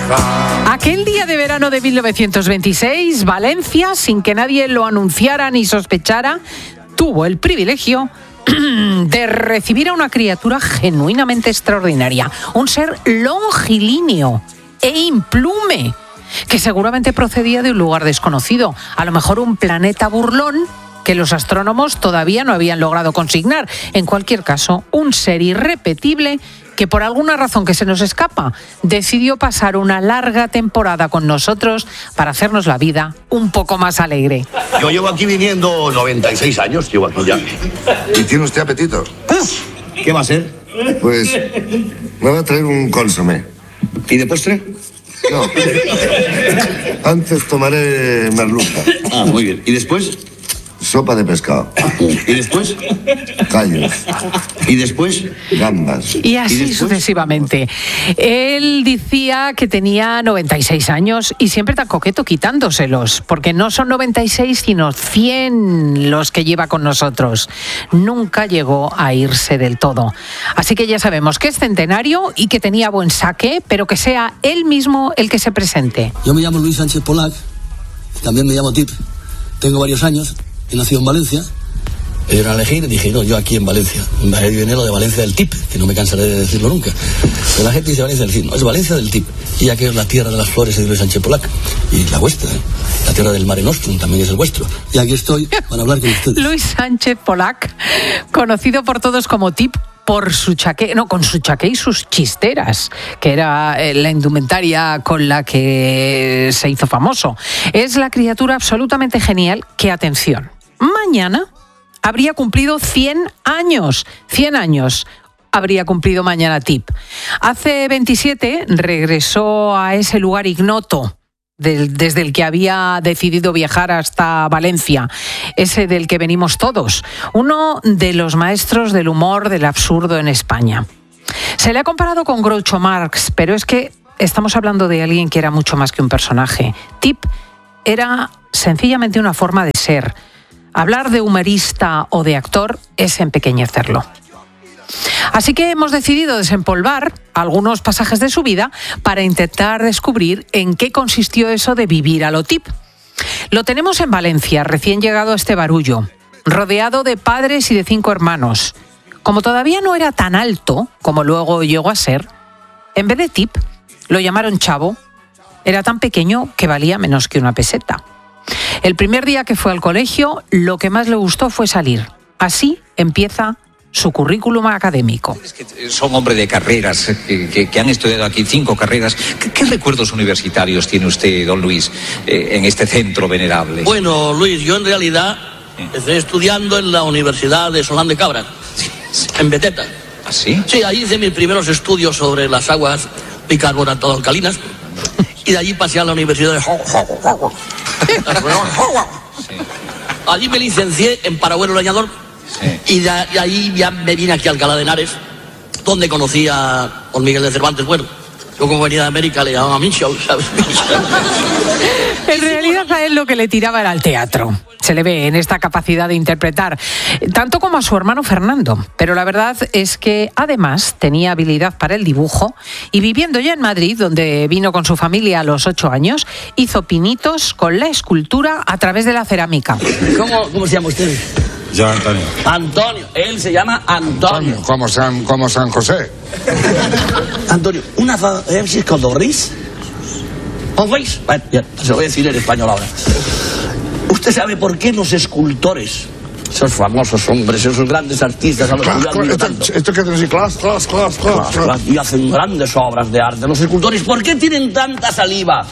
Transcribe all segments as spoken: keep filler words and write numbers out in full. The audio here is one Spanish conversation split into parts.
vieja. Aquel día de verano de mil novecientos veintiséis, Valencia, sin que nadie lo anunciara ni sospechara, tuvo el privilegio de recibir a una criatura genuinamente extraordinaria, un ser longilíneo e implume, que seguramente procedía de un lugar desconocido, a lo mejor un planeta burlón que los astrónomos todavía no habían logrado consignar. En cualquier caso, un ser irrepetible que por alguna razón que se nos escapa, decidió pasar una larga temporada con nosotros para hacernos la vida un poco más alegre. Yo llevo aquí viniendo noventa y seis años, llevo aquí ya. ¿Y tiene usted apetito? ¿Qué va a ser? Pues me va a traer un consomé. ¿Y de postre? No. Antes tomaré merluza. Ah, muy bien. ¿Y después? Sopa de pescado. ¿Y después? Callos. ¿Y después? Gambas. Y así ¿Y sucesivamente. Él decía que tenía noventa y seis años y siempre tan coqueto quitándoselos, porque no son noventa y seis sino cien los que lleva con nosotros. Nunca llegó a irse del todo. Así que ya sabemos que es centenario y que tenía buen saque, pero que sea él mismo el que se presente. Yo me llamo Luis Sánchez Polac, también me llamo Tip. Tengo varios años. He nacido en Valencia, me dieron a elegir y dije, no, yo aquí en Valencia. Me viene lo de Valencia del Tip, que no me cansaré de decirlo nunca. Pero la gente dice Valencia del Tip, no, es Valencia del Tip. Y ya que es la tierra de las flores de Luis Sánchez Polac, y la vuestra, ¿eh? La tierra del Mare Nostrum también es el vuestro. Y aquí estoy para hablar con ustedes. Luis Sánchez Polac, conocido por todos como Tip, por su chaqué, no, con su chaqué y sus chisteras, que era la indumentaria con la que se hizo famoso. Es la criatura absolutamente genial que, atención, mañana habría cumplido cien años. cien años habría cumplido mañana Tip. Hace veintisiete regresó a ese lugar ignoto Del, desde el que había decidido viajar hasta Valencia, ese del que venimos todos, uno de los maestros del humor del absurdo en España. Se le ha comparado con Groucho Marx, pero es que estamos hablando de alguien que era mucho más que un personaje. Tip era sencillamente una forma de ser. Hablar de humorista o de actor es empequeñecerlo. Así que hemos decidido desempolvar algunos pasajes de su vida para intentar descubrir en qué consistió eso de vivir a lo Tip. Lo tenemos en Valencia, recién llegado a este barullo, rodeado de padres y de cinco hermanos. Como todavía no era tan alto como luego llegó a ser, en vez de Tip lo llamaron Chavo. Era tan pequeño que valía menos que una peseta. El primer día que fue al colegio, lo que más le gustó fue salir. Así empieza su currículum académico. Es que son hombre de carreras, que, que, que han estudiado aquí cinco carreras. ¿Qué, qué recuerdos universitarios tiene usted, don Luis, eh, en este centro venerable? Bueno, Luis, yo en realidad ¿Eh? estoy estudiando en la Universidad de Solán de Cabra, sí, sí. en Beteta. ¿Ah, sí? Sí, ahí hice mis primeros estudios sobre las aguas bicarbonato alcalinas y de allí pasé a la Universidad de... Sí. Allí me licencié en paragüero leñador. Sí. Y de, de ahí ya me vine aquí a Alcalá de Henares, donde conocí a don Miguel de Cervantes. Bueno, yo como venía de América le llamaba Michel, ¿sabes? En realidad a él lo que le tiraba era al teatro. Se le ve en esta capacidad de interpretar, tanto como a su hermano Fernando. Pero la verdad es que además tenía habilidad para el dibujo y viviendo ya en Madrid, donde vino con su familia a los ocho años, hizo pinitos con la escultura a través de la cerámica. ¿Cómo, cómo se llama usted? Yo, Antonio. Antonio, él se llama Antonio. Como San, como San José. Antonio, una es Codoris. ¿Os veis? Bueno, ya, se lo voy a decir en español ahora. ¿Usted sabe por qué los escultores, esos famosos hombres, esos grandes artistas, a los Claro, que esto, esto que decir, class, class, class, class, class. y hacen grandes obras de arte? Los escultores, ¿por qué tienen tanta saliva?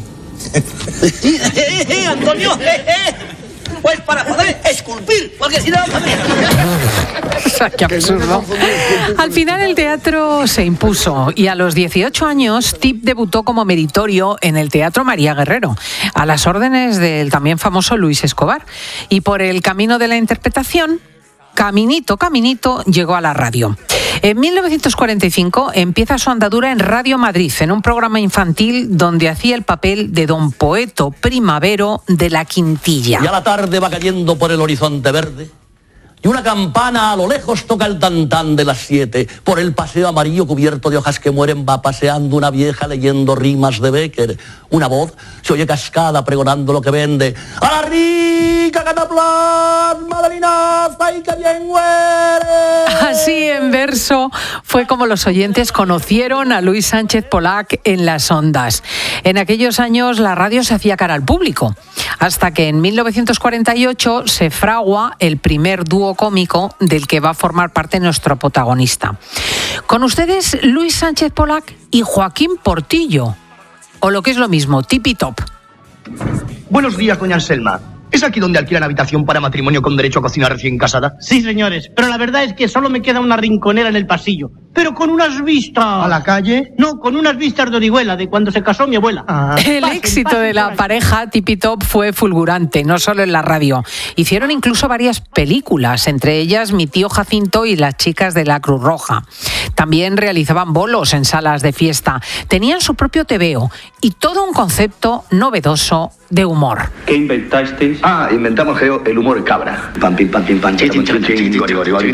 Antonio, pues para poder esculpir, porque si no... ¡Qué absurdo! Al final el teatro se impuso y a los dieciocho años Tip debutó como meritorio en el Teatro María Guerrero, a las órdenes del también famoso Luis Escobar. Y por el camino de la interpretación, caminito, caminito, llegó a la radio. En mil novecientos cuarenta y cinco empieza su andadura en Radio Madrid, en un programa infantil donde hacía el papel de don Poeto Primavero de la Quintilla. Ya la tarde va cayendo por el horizonte verde y una campana a lo lejos toca el tantán de las siete. Por el paseo amarillo cubierto de hojas que mueren va paseando una vieja leyendo rimas de Becker. Una voz se oye cascada pregonando lo que vende. ¡A la rica cataplasma de linaza y que bien huele! Así en verso fue como los oyentes conocieron a Luis Sánchez Pollack en las ondas. En aquellos años la radio se hacía cara al público, hasta que en mil novecientos cuarenta y ocho se fragua el primer dúo cómico del que va a formar parte nuestro protagonista. Con ustedes, Luis Sánchez Pollack y Joaquín Portillo, o lo que es lo mismo, Tipi Top. Buenos días, doña Anselma. ¿Es aquí donde alquilan habitación para matrimonio con derecho a cocina recién casada? Sí, señores, pero la verdad es que solo me queda una rinconera en el pasillo. Pero con unas vistas... ¿A la calle? No, con unas vistas de Orihuela, de cuando se casó mi abuela. Ah. El pasen, éxito pasen de la pareja Tipi Top fue fulgurante, no solo en la radio. Hicieron incluso varias películas, entre ellas Mi tío Jacinto y Las chicas de la Cruz Roja. También realizaban bolos en salas de fiesta. Tenían su propio tebeo y todo un concepto novedoso de humor. ¿Qué inventasteis? Ah, inventamos, Geo, el humor cabra. Pam, pim, pam, pim, pam, chin, chin, chin, chin, gori, gori, gori,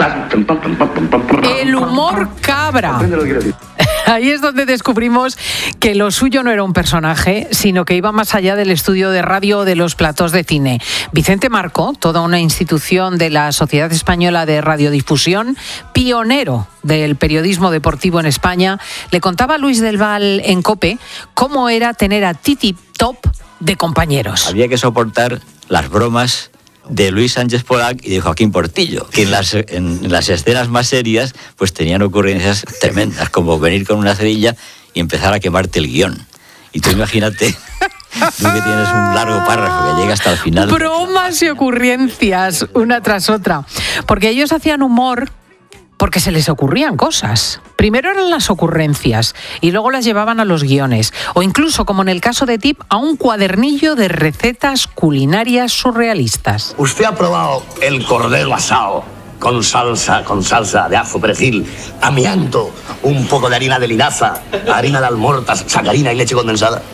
el humor cabra. Ahí es donde descubrimos que lo suyo no era un personaje, sino que iba más allá del estudio de radio o de los platós de cine. Vicente Marco, toda una institución de la Sociedad Española de Radiodifusión, pionero del periodismo deportivo en España, le contaba a Luis del Val en COPE cómo era tener a Tipi Top de compañeros. Había que soportar las bromas de Luis Sánchez Pollack y de Joaquín Portillo, que en las, en las escenas más serias pues tenían ocurrencias tremendas, como venir con una cerilla y empezar a quemarte el guión. Y tú imagínate, tú que tienes un largo párrafo que llega hasta el final. Bromas y ocurrencias, una tras otra. Porque ellos hacían humor porque se les ocurrían cosas. Primero eran las ocurrencias y luego las llevaban a los guiones. O incluso, como en el caso de Tip, a un cuadernillo de recetas culinarias surrealistas. ¿Usted ha probado el cordero asado con salsa, con salsa de ajo, perejil, amianto, un poco de harina de linaza, harina de almortas, sacarina y leche condensada?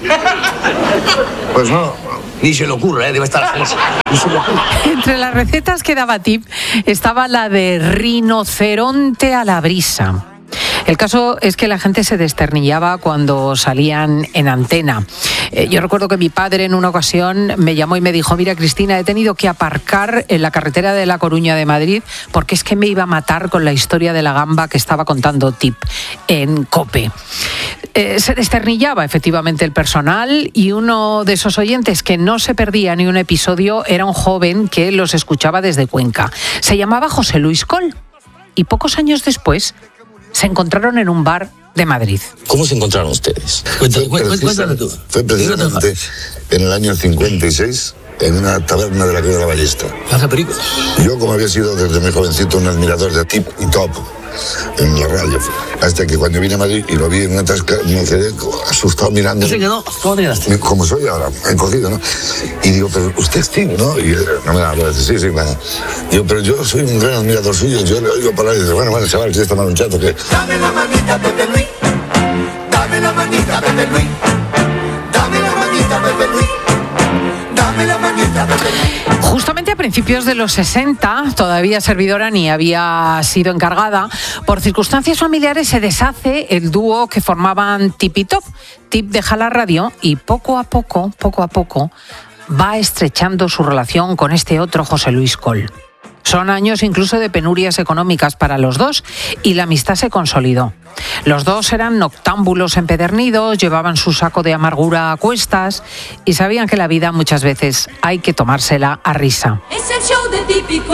Pues no. Ni se le ocurre, ¿eh? Debe estar... Entre las recetas que daba Tip estaba la de rinoceronte a la brisa. El caso es que la gente se desternillaba cuando salían en antena. Eh, yo recuerdo que mi padre en una ocasión me llamó y me dijo: mira, Cristina, he tenido que aparcar en la carretera de La Coruña de Madrid porque es que me iba a matar con la historia de la gamba que estaba contando Tip en COPE. Eh, se desternillaba efectivamente el personal y uno de esos oyentes que no se perdía ni un episodio era un joven que los escuchaba desde Cuenca. Se llamaba José Luis Coll y pocos años después se encontraron en un bar de Madrid. ¿Cómo se encontraron ustedes? Cuéntame, cuéntame tú. Fue precisamente en el año cincuenta y seis, en una taberna de la Cruz de la Ballesta. ¿Hace películas? Yo, como había sido desde muy jovencito un admirador de Tip y Top en la radio, hasta que cuando vine a Madrid y lo vi en una tasca, me quedé asustado mirando. ¿Qué se quedó? ¿Cómo te quedaste? Como soy ahora, encogido, ¿no? Y digo, pero usted es Tip, ¿no? Y no me da la decir, sí, sí, bueno. Digo, pero yo soy un gran admirador suyo. Yo le oigo hablar y digo, bueno, bueno, chaval, si está mal un chato, que... Dame la manita, Pepe Luis. Dame la manita, Pepe Luis. Dame la manita, Pepe Luis. Dame la manita, Pepe Luis. Justamente a principios de los sesenta, todavía servidora ni había sido encargada, por circunstancias familiares se deshace el dúo que formaban Tip y Top. Tip deja la radio y poco a poco, poco a poco, va estrechando su relación con este otro José Luis Coll. Son años incluso de penurias económicas para los dos y la amistad se consolidó. Los dos eran noctámbulos empedernidos, llevaban su saco de amargura a cuestas y sabían que la vida muchas veces hay que tomársela a risa. Es el show de Típico.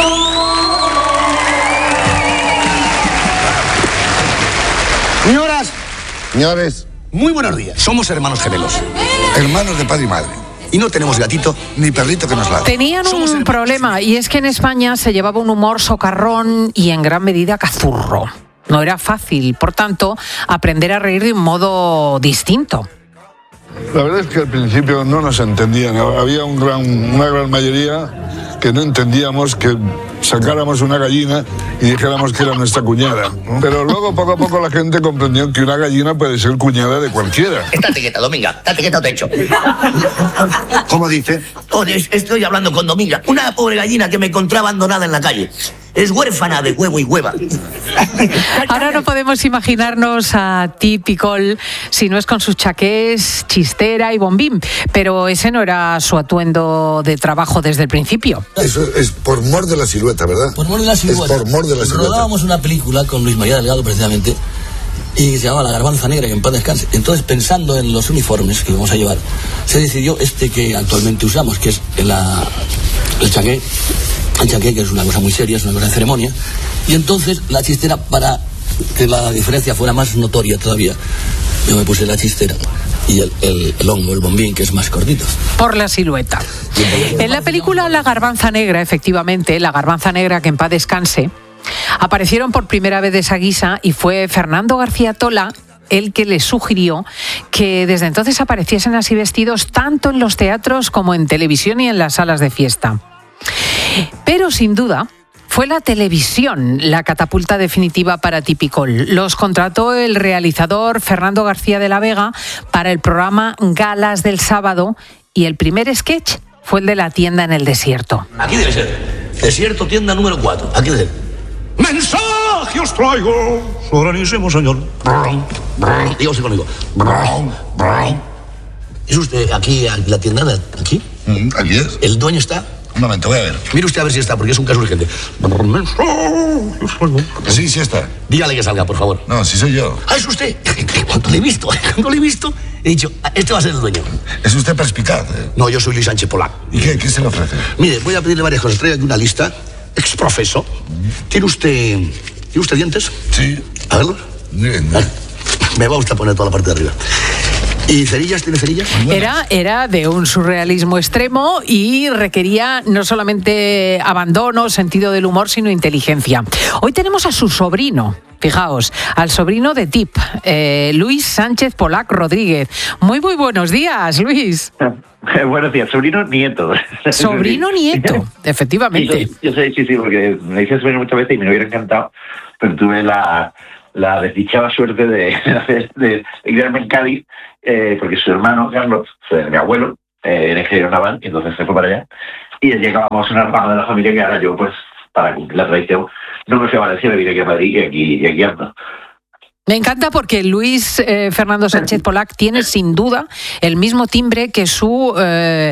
Señoras, señores, muy buenos días. Somos hermanos gemelos. Hermanos de padre y madre. Y no tenemos gatito ni perrito que nos ladre. Tenían un el... problema, y es que en España se llevaba un humor socarrón y en gran medida cazurro. No era fácil, por tanto, aprender a reír de un modo distinto. La verdad es que al principio no nos entendían. Había un gran, una gran mayoría que no entendíamos que sacáramos una gallina y dijéramos que era nuestra cuñada, ¿no? Pero luego, poco a poco, la gente comprendió que una gallina puede ser cuñada de cualquiera. Estate quieta, Dominga, estate quieta, te echo. ¿Cómo dice? Joder, estoy hablando con Dominga, una pobre gallina que me encontré abandonada en la calle. Es huérfana de huevo y hueva. Ahora no podemos imaginarnos a Tip y Col si no es con sus chaqués, chistera y bombín, pero ese no era su atuendo de trabajo desde el principio. Eso es por mor de la silueta, ¿verdad? Por mor de la silueta. Es por mor de la silueta. Rodábamos una película con Luis María Delgado, precisamente, y se llamaba La Garbanza Negra, que en paz descanse. Entonces, pensando en los uniformes que íbamos a llevar, se decidió este que actualmente usamos, que es la, el chaqué. El chaqué, que es una cosa muy seria, es una cosa de ceremonia. Y entonces la chistera, para que la diferencia fuera más notoria todavía, yo me puse la chistera y el, el, el hongo, el bombín, que es más cortito. Por la silueta. En la película La Garbanza Negra, efectivamente, La Garbanza Negra, que en paz descanse, aparecieron por primera vez de esa guisa y fue Fernando García Tola el que les sugirió que desde entonces apareciesen así vestidos tanto en los teatros como en televisión y en las salas de fiesta. Pero sin duda fue la televisión la catapulta definitiva para Tip y Col. Los contrató el realizador Fernando García de la Vega para el programa Galas del Sábado y el primer sketch fue el de la tienda en el desierto. Aquí debe ser. Desierto, tienda número cuatro. Aquí debe ser. ¡Mensaje os traigo! Soberanísimo señor. Dígase conmigo. ¿Es usted aquí, aquí la tienda de aquí? Mm, aquí es. ¿El dueño está? Un momento, voy a ver. Mire usted a ver si está, porque es un caso urgente. Sí, sí está. Dígale que salga, por favor. No, sí soy yo. Ah, es usted. Cuando le he visto, cuando le he visto, he dicho, este va a ser el dueño. Es usted perspicaz, ¿eh? No, yo soy Luis Sánchez Polac. ¿Y qué, qué se le ofrece? Mire, voy a pedirle varias cosas. Traigo aquí una lista. Exprofeso. ¿Tiene usted... ¿Tiene usted dientes? Sí. A verlos. Bien, ¿Eh? Me va usted a poner toda la parte de arriba. ¿Y cerillas? ¿Tiene cerillas? Era, era de un surrealismo extremo y requería no solamente abandono, sentido del humor, sino inteligencia. Hoy tenemos a su sobrino, fijaos, al sobrino de Tip, eh, Luis Sánchez Polac Rodríguez. Muy, muy buenos días, Luis. Buenos días, sobrino nieto. Sobrino nieto, efectivamente. Yo sé, sí, sí, porque me dice sobrino muchas veces y me hubiera encantado, pero tuve la... la desdichada suerte de, de, de criarme en Cádiz, eh, porque su hermano, Carlos, mi abuelo, eh, era ingeniero naval, y entonces se fue para allá, y llegábamos a una rama de la familia que ahora yo, pues, para cumplir la tradición, no me fui a Valencia, me vine aquí a Madrid y aquí, y aquí ando. Me encanta porque Luis eh, Fernando Sánchez Polac tiene sin duda el mismo timbre que su eh,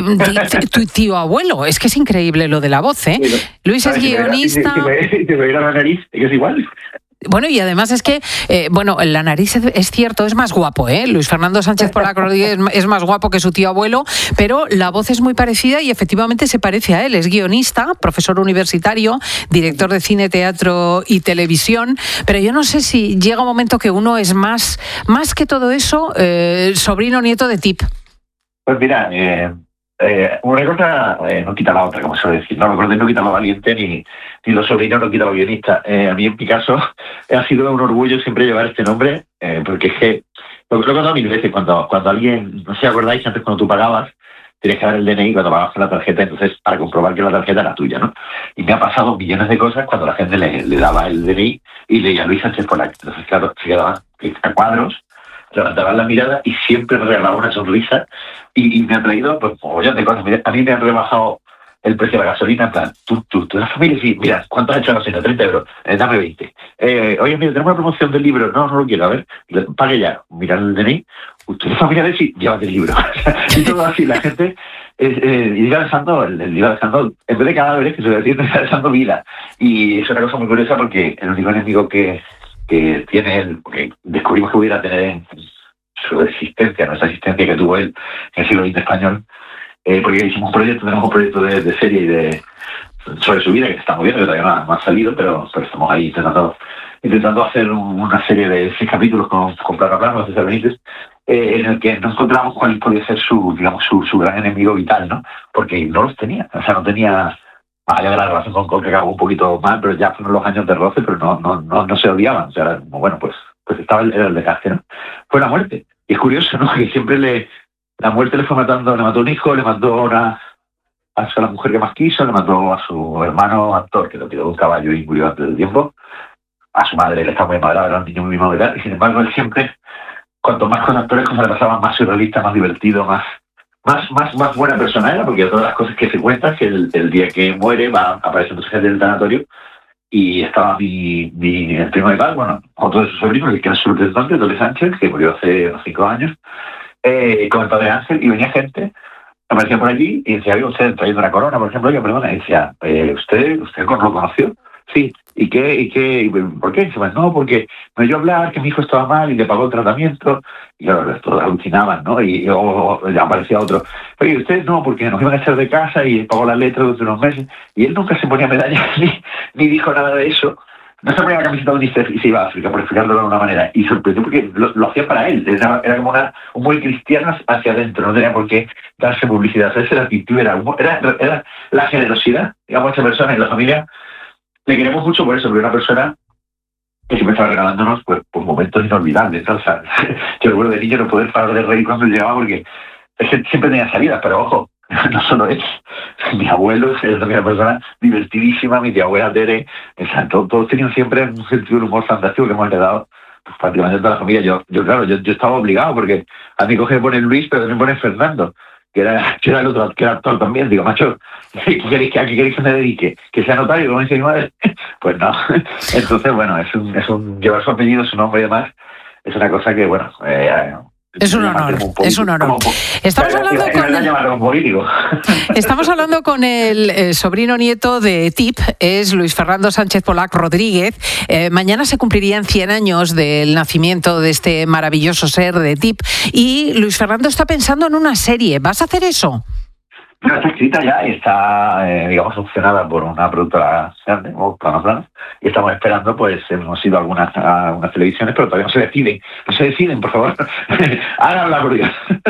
tu tío abuelo. Es que es increíble lo de la voz, ¿eh? Luis es guionista. Si me, si me viera la nariz, es igual. Bueno, y además es que, eh, bueno, la nariz es, es cierto, es más guapo, ¿eh? Luis Fernando Sánchez Polac Rodríguez es más guapo que su tío abuelo, pero la voz es muy parecida y efectivamente se parece a él. Es guionista, profesor universitario, director de cine, teatro y televisión, pero yo no sé si llega un momento que uno es más, más que todo eso, eh, sobrino nieto de Tip. Pues mira, eh... Eh, una cosa eh, no quita la otra, como suele decir. No, lo no quita lo valiente ni, ni los sobrinos no quita lo guionista. Eh, a mí, en mi caso, ha sido un orgullo siempre llevar este nombre, eh, porque es que lo, lo he contado mil veces. Cuando, cuando alguien, no sé si acordáis, antes cuando tú pagabas, tenías que dar el D N I cuando pagabas con la tarjeta, entonces para comprobar que la tarjeta era tuya, ¿no? Y me ha pasado millones de cosas cuando la gente le, le daba el D N I y leía Luis Sánchez Polac. Entonces, claro, se quedaban a cuadros, levantaban la mirada y siempre me regalaban una sonrisa y, y me ha traído pues un montón de cosas. A mí me han rebajado el precio de la gasolina, en plan, tú, tú, tú, la familia, sí, mira, ¿cuánto has hecho la gasolina? treinta euros, eh, dame veinte. Eh, oye, mira, tenemos una promoción del libro, no, no lo quiero, a ver, pague ya, mira el D N I, tú eres familia de sí, llévate el libro. Y todo así, la gente eh, eh, iba dejando, el, iba dejando, en vez de cadáveres, que se decía, iba dejando vida. Y es una cosa muy curiosa porque el único enemigo que que tiene él, que descubrimos que pudiera tener en su existencia, nuestra existencia que tuvo él en el siglo veinte español, eh, porque hicimos un proyecto, tenemos un proyecto de, de serie y de sobre su vida que estamos viendo, que todavía no ha, no ha salido, pero, pero estamos ahí intentando intentando hacer un, una serie de seis capítulos con, con Plata Plano, César Benítez, eh, en el que no encontramos cuál podía ser su, digamos, su, su gran enemigo vital, ¿no? Porque no los tenía, o sea, no tenía. Había la relación con Col que acabó un poquito mal, pero ya fueron los años de roce, pero no, no, no, no se odiaban. O sea, era como, bueno, pues, pues estaba el, el desgaste, ¿no? Fue la muerte. Y es curioso, ¿no? Que siempre le, la muerte le fue matando, le mató un hijo, le mató una, a la mujer que más quiso, le mató a su hermano actor, que lo tiró de un caballo y murió antes del tiempo. A su madre le estaba muy malgrado, era un niño muy mal, y sin embargo él siempre, cuanto más con actores, como se le pasaba, más surrealista, más divertido, más, más, más, más buena persona era, porque todas las cosas que se cuentan, que el, el día que muere va apareciendo mucha gente del tanatorio, y estaba mi, mi el primo de Val, bueno, otro de sus sobrinos, el que era su representante, Dolly Sánchez, que murió hace cinco años, eh, con el padre Ángel, y venía gente, aparecía por allí, y decía, oye, usted trayendo una corona, por ejemplo, yo, perdona, y decía, eh, ¿usted, usted lo conoció? Sí. ¿Y qué? ¿Y qué? ¿Y por qué? Y dice, no, porque me oyó hablar que mi hijo estaba mal y le pagó el tratamiento. Y claro, todos alucinaban, ¿no? Y o, o, aparecía otro. Oye, usted no, porque nos iban a echar de casa y pagó la letra durante unos meses. Y él nunca se ponía medallas ni, ni dijo nada de eso. No se ponía la camiseta de UNICEF y se iba a África, por explicarlo de alguna manera. Y sorprendió porque lo, lo hacía para él. Era, era como una, un muy cristiano hacia adentro. No tenía por qué darse publicidad. Esa era la actitud, era, era, era la generosidad. Digamos, esa persona en la familia le queremos mucho por eso, porque una persona que siempre estaba regalándonos pues, pues momentos inolvidables. ¿No? O sea, yo recuerdo de niño no poder parar de reír cuando llegaba, porque es que siempre tenía salidas, pero ojo, no solo eso. Mi abuelo es una persona divertidísima, mi tía abuela Tere, o sea, todos, todos tenían siempre un sentido de humor fantástico que hemos heredado pues, prácticamente toda la familia. Yo, yo claro, yo, yo estaba obligado, porque a mi coge me ponen Luis, pero también ponen Fernando. Que era, que era el otro, que era actor también. Digo, macho, ¿qué queréis que, ¿a qué queréis que me dedique? ¿Que sea notario, como dice mi madre? Pues no. Entonces, bueno, es un, es un llevar su apellido, su nombre y demás, es una cosa que, bueno... Eh, Es un honor, es un honor. Estamos hablando con, estamos hablando con el eh, sobrino nieto de Tip, es Luis Fernando Sánchez Polac Rodríguez. Eh, mañana se cumplirían cien años del nacimiento de este maravilloso ser de Tip y Luis Fernando está pensando en una serie. ¿Vas a hacer eso? No, está escrita ya y está, eh, digamos, opcionada por una productora grande, o Plano Plano, y estamos esperando, pues, hemos ido a algunas, a algunas televisiones, pero todavía no se deciden. No se deciden, por favor. Hagan la por Dios.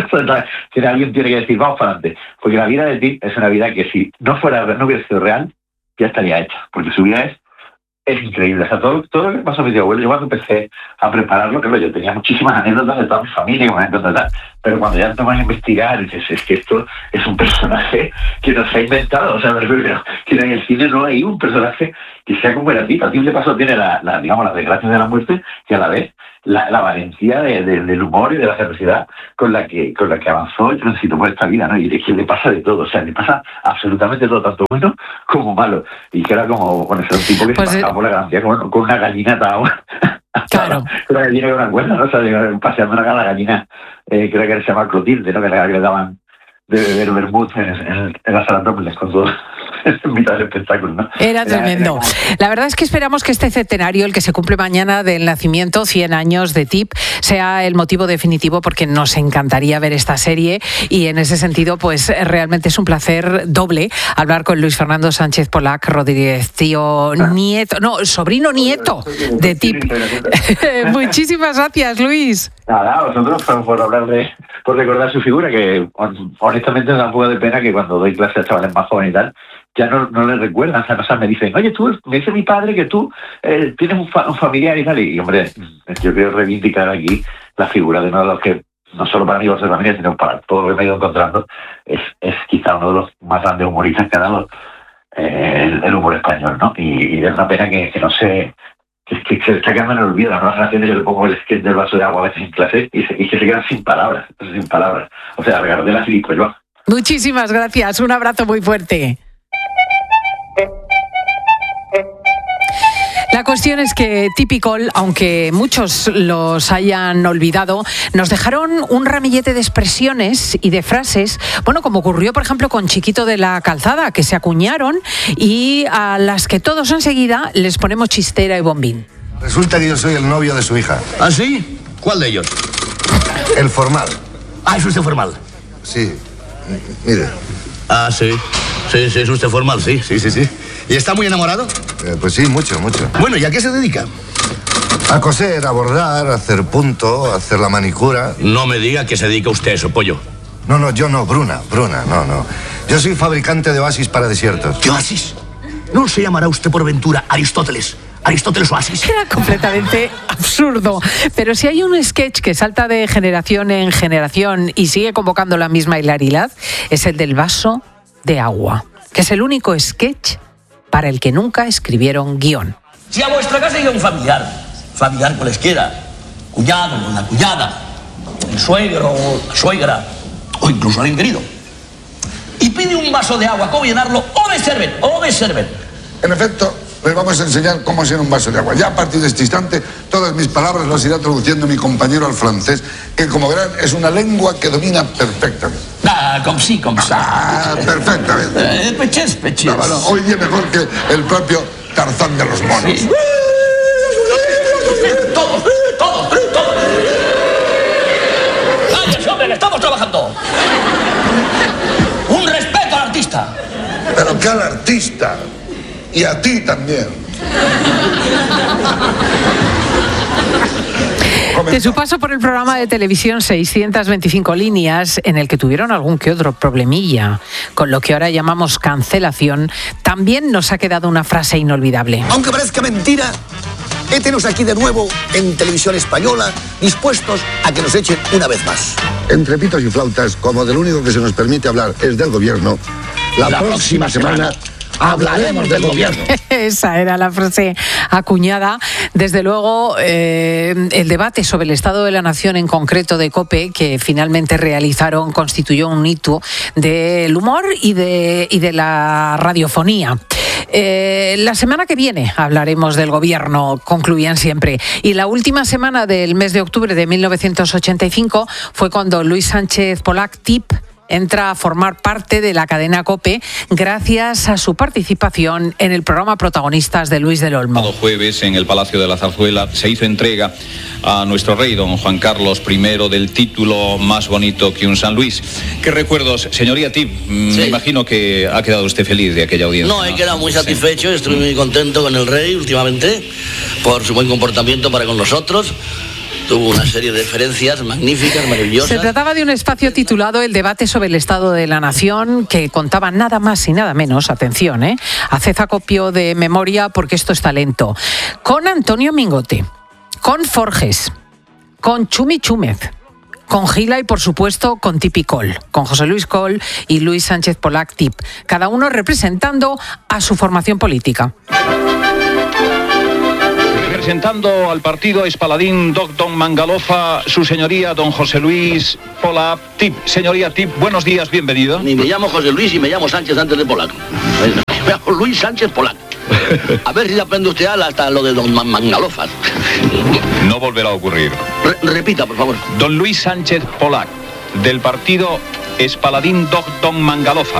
Si alguien tiene que decir, vamos para adelante. Porque la vida de Tip es una vida que si no fuera, no hubiera sido real, ya estaría hecha. Porque su vida es Es increíble, o sea, todo, todo lo que pasó a mi abuelo, yo cuando empecé a prepararlo, claro, yo tenía muchísimas anécdotas de toda mi familia, anécdotas, pero cuando ya te vas a investigar, dices, es que esto es un personaje que nos ha inventado, o sea, pero, que en el cine no hay un personaje que sea como era Tip. A Tip le pasó, tiene la, la, digamos, las desgracias de la muerte, y a la vez la, la valentía de, de, del humor y de la generosidad con la que con la que avanzó y transitó por esta vida, ¿no? Y de que le pasa de todo, o sea, le pasa absolutamente todo, tanto bueno como malo, y que era como, bueno, ese tipo que pues se pasaba por la garantía con, con una gallina atada. Claro. Una gallina con una cuerda, ¿no? O sea, paseando una la gallina, eh, creo que se llama Clotilde, ¿no? Que le, que le daban de beber vermouth en, en, en las Salantópolis con todo. En mitad del espectáculo, ¿no? Era tremendo. La verdad es que esperamos que este centenario, el que se cumple mañana del nacimiento, cien años de Tip, sea el motivo definitivo, porque nos encantaría ver esta serie y en ese sentido, pues realmente es un placer doble hablar con Luis Fernando Sánchez Polac Rodríguez, tío nieto, no, sobrino nieto de Tip. Muchísimas gracias, Luis. Nada, vosotros por hablar de, por recordar su figura, que honestamente me da un poco de pena que cuando doy clases a chavales más jóvenes y tal, ya no, no les recuerdan, o sea, o sea, me dicen, oye, tú, me dice mi padre que tú eh, tienes un, fa- un familiar y tal, y hombre, yo quiero reivindicar aquí la figura de uno de los que, no solo para mí por ser familia, sino para todo lo que me he ido encontrando, es, es quizá uno de los más grandes humoristas que ha dado eh, el, el humor español, ¿no? Y, y es una pena que, que no se... que, que se está quedando en el olvido. Las nuevas generaciones, yo le pongo el sketch del vaso de agua a veces en clase y, se, y que se quedan sin palabras, sin palabras. O sea, regalar de la gilipollas. Muchísimas gracias, un abrazo muy fuerte. La cuestión es que Tip y Col, aunque muchos los hayan olvidado, nos dejaron un ramillete de expresiones y de frases, bueno, como ocurrió, por ejemplo, con Chiquito de la Calzada, que se acuñaron y a las que todos enseguida les ponemos chistera y bombín. Resulta que yo soy el novio de su hija. ¿Ah, sí? ¿Cuál de ellos? El formal. Ah, ¿es usted formal? Sí. Mire. Ah, sí. Sí, sí, es usted formal, sí, sí, sí, sí. ¿Y está muy enamorado? Eh, pues sí, mucho, mucho. Bueno, ¿y a qué se dedica? A coser, a bordar, a hacer punto, a hacer la manicura. No me diga que se dedica usted a eso, pollo. No, no, yo no, Bruna, Bruna, no, no. Yo soy fabricante de oasis para desiertos. ¿Qué oasis? ¿No se llamará usted por ventura Aristóteles? Aristóteles Oasis. Era completamente absurdo. Pero si hay un sketch que salta de generación en generación y sigue convocando la misma hilaridad, es el del vaso de agua, que es el único sketch para el que nunca escribieron guión. Si a vuestra casa llega un familiar, familiar cualesquiera, cuñado, una cuñada, el suegro, la suegra, o incluso alguien querido, y pide un vaso de agua, ¿cómo llenarlo? O de servet, o de servet. En efecto, les vamos a enseñar cómo hacer un vaso de agua. Ya a partir de este instante, todas mis palabras las irá traduciendo mi compañero al francés, que como verán es una lengua que domina perfectamente. Ah, com sí, com sí. Ah, perfectamente. Eh, pechés, pechés. No, bueno, hoy día mejor que el propio Tarzán de los monos. Sí. Todos, todos, todos. ¡Cállese, hombre, que estamos trabajando! Un respeto al artista. Pero que al artista. Y a ti también. De su paso por el programa de televisión seiscientas veinticinco líneas, en el que tuvieron algún que otro problemilla, con lo que ahora llamamos cancelación, también nos ha quedado una frase inolvidable. Aunque parezca mentira, hétenos aquí de nuevo en Televisión Española, dispuestos a que nos echen una vez más. Entre pitos y flautas, como del único que se nos permite hablar es del gobierno, la, la próxima, próxima semana... semana hablaremos del gobierno. Esa era la frase acuñada. Desde luego, eh, el debate sobre el estado de la nación, en concreto de COPE, que finalmente realizaron, constituyó un hito del humor y de, y de la radiofonía. Eh, la semana que viene hablaremos del gobierno, concluían siempre. Y la última semana del mes de octubre de mil novecientos ochenta y cinco fue cuando Luis Sánchez Polac, Tip, entra a formar parte de la cadena COPE gracias a su participación en el programa Protagonistas de Luis del Olmo. El jueves en el Palacio de la Zarzuela se hizo entrega a nuestro rey, don Juan Carlos primero, del título Más bonito que un San Luis. ¿Qué recuerdos, señoría Tip? Sí. Me imagino que ha quedado usted feliz de aquella audiencia. No, he quedado muy satisfecho, sí. Estoy muy contento con el rey últimamente por su buen comportamiento para con nosotros. Tuvo una serie de deferencias magníficas, maravillosas. Se trataba de un espacio titulado El debate sobre el estado de la nación, que contaba nada más y nada menos, atención, ¿eh? haced acopio de memoria porque esto es talento, con Antonio Mingote, con Forges, con Chumi Chúmez, con Gila y, por supuesto, con Tip y Col, con José Luis Col y Luis Sánchez Polac Tip, cada uno representando a su formación política. Representando al partido Espaladín Doc Don Mangalofa, su señoría don José Luis Polac Tip. Señoría Tip, buenos días, bienvenido. Ni me llamo José Luis y me llamo Sánchez antes de Polac. Me llamo Luis Sánchez Polac. A ver si aprende usted hasta lo de Don Mangalofa. No volverá a ocurrir. Re repita, por favor. Don Luis Sánchez Polac, del partido Espaladín Doc Don Mangalofa.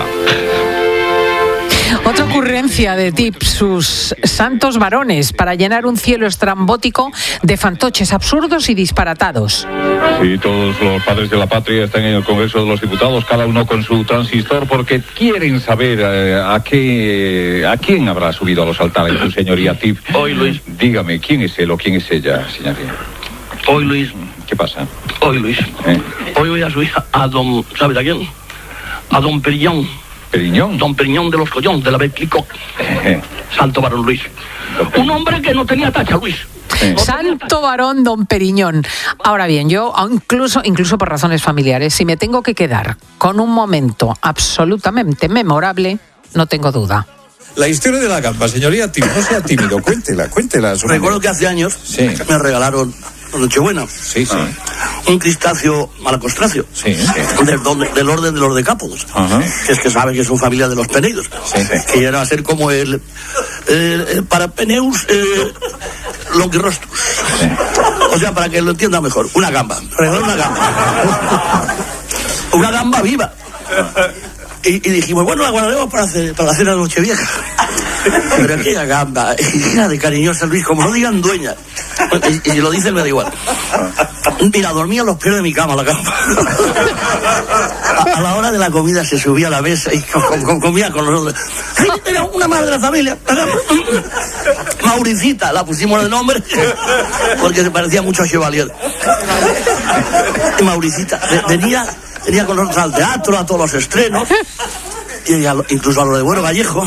Otra ocurrencia de Tip, sus santos varones, para llenar un cielo estrambótico de fantoches absurdos y disparatados. Sí, todos los padres de la patria están en el Congreso de los Diputados, cada uno con su transistor, porque quieren saber eh, a qué a quién habrá subido a los altares su señoría Tip. Hoy, Luis. Dígame, ¿quién es él o quién es ella, señoría? Hoy, Luis. ¿Qué pasa? Hoy, Luis. ¿Eh? Hoy voy a subir a don... ¿Sabes a quién? A don Perillón. ¿Periñón? Don Periñón de los Collón, de la Betclicoc. Eh. Santo varón Luis. Un hombre que no tenía tacha, Luis. Eh. No Santo varón don Periñón. Ahora bien, yo incluso, incluso por razones familiares, si me tengo que quedar con un momento absolutamente memorable, no tengo duda. La historia de la gamba, señoría Tip, no sea tímido, cuéntela, cuéntela. Recuerdo que hace años sí. me regalaron Nochebuena. Sí, sí. Un crustáceo malacostracio. Sí, sí. Del, del orden de los decápodos. Uh-huh. Que es que saben que son familia de los peneidos. Sí, sí. Que llega a ser como el, el, el Parapeneus eh, longirostrus. Sí. O sea, para que lo entienda mejor, una gamba. Regalar una gamba. Una gamba viva. Y, y dijimos, bueno, la guardaremos para, hacer, para la cena de Nochevieja. Pero aquella gamba, hija de cariñosa, Luis, como no digan dueña. Y, y si lo dicen me da igual. Mira, dormía a los pies de mi cama la gamba. A, a la hora de la comida se subía a la mesa y com, com, comía con nosotros. Sí, era una madre de la familia. Mauricita, la pusimos de nombre porque se parecía mucho a Chevalier. Mauricita, venía... Venía con nosotros al teatro, a todos los estrenos, y a lo, incluso a lo de Bueno Vallejo.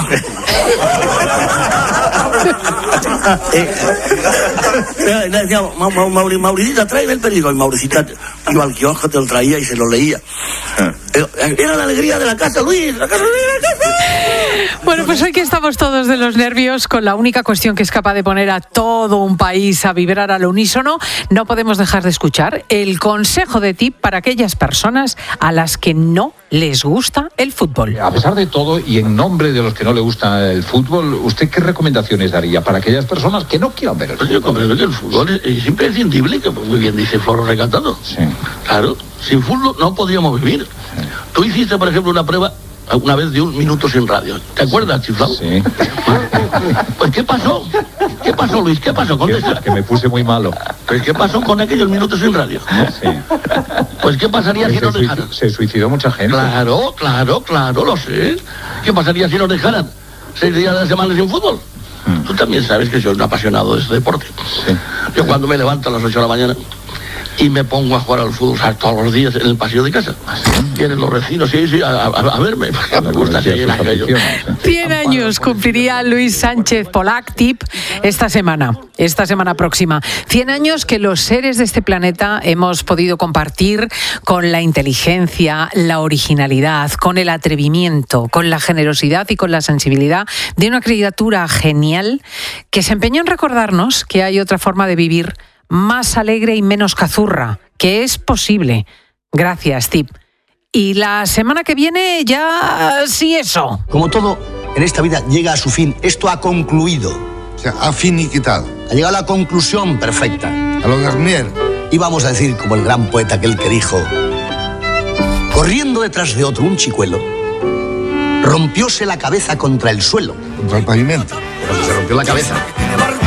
eh, le decíamos, Mauricita, tráeme el periódico. Y Mauricita iba al kiosco, te lo traía y se lo leía. Pero era la alegría de la casa, Luis, la casa de la casa. Bueno, pues hoy que estamos todos de los nervios con la única cuestión que es capaz de poner a todo un país a vibrar al unísono, no podemos dejar de escuchar el consejo de tip para aquellas personas a las que no les gusta el fútbol. A pesar de todo y en nombre de los que no le gusta el fútbol, ¿usted qué recomendaciones daría para aquellas personas que no quieran ver el fútbol? Yo comprendo que el fútbol es, es imprescindible, que muy bien dice Floro Recatado. Sí. Claro, sin fútbol no podríamos vivir. Sí. Tú hiciste, por ejemplo, una prueba una vez de un minuto sin radio. ¿Te acuerdas, chiflado? Sí. Pues, ¿qué pasó? ¿Qué pasó, Luis? ¿Qué pasó? Contesta. Que, que me puse muy malo. Pues, ¿qué pasó con aquellos minutos sin radio? Sí. Pues, ¿qué pasaría Porque si nos dejaran? Se suicidó mucha gente. Claro, claro, claro, lo sé. ¿Qué pasaría si nos dejaran seis días de la semana sin fútbol? Mm. Tú también sabes que soy un apasionado de este deporte. Sí. Yo cuando me levanto a las ocho de la mañana y me pongo a jugar al fútbol, o sea, todos los días en el pasillo de casa. Vienen los vecinos, sí, sí, a, a, a verme. Me gusta seguir aquello. cien años cumpliría Luis Sánchez Polac, tip, esta semana, esta semana próxima. cien años que los seres de este planeta hemos podido compartir con la inteligencia, la originalidad, con el atrevimiento, con la generosidad y con la sensibilidad de una criatura genial que se empeñó en recordarnos que hay otra forma de vivir más alegre y menos cazurra, que es posible. Gracias, Tip. Y la semana que viene ya sí eso. Como todo en esta vida llega a su fin, esto ha concluido. O sea, ha finiquitado. Ha llegado a la conclusión perfecta. A lo Garnier. Y vamos a decir como el gran poeta aquel que dijo: corriendo detrás de otro un chicuelo, rompióse la cabeza contra el suelo. Contra el pavimento. Pero se rompió la cabeza.